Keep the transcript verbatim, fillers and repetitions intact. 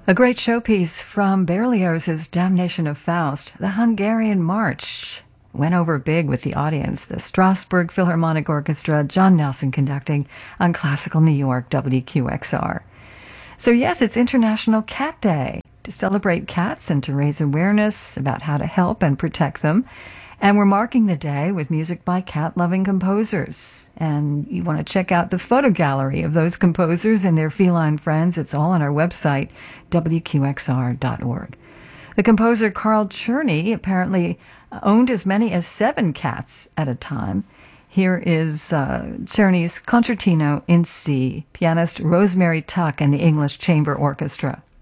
A great showpiece from Berlioz's Damnation of Faust, the Hungarian March, went over big with the audience. The Strasbourg Philharmonic Orchestra, John Nelson conducting on Classical New York W Q X R. So yes, it's International Cat Day, to celebrate cats and to raise awareness about how to help and protect them. And we're marking the day with music by cat-loving composers. And you want to check out the photo gallery of those composers and their feline friends. It's all on our website, W Q X R dot org. The composer Carl Czerny apparently owned as many as seven cats at a time. Here is uh, Czerny's Concertino in C, pianist Rosemary Tuck and the English Chamber Orchestra.